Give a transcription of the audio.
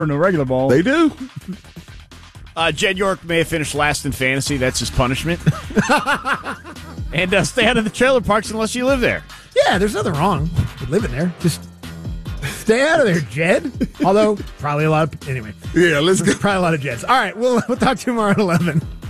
Or no regular ball. They do. Jed York may have finished last in fantasy. That's his punishment. And stay out of the trailer parks unless you live there. Yeah, there's nothing wrong with living there. Just stay out of there, Jed. Although, probably a lot of... Anyway. Yeah, let's go. Probably a lot of Jeds. All right, we'll talk tomorrow at 11.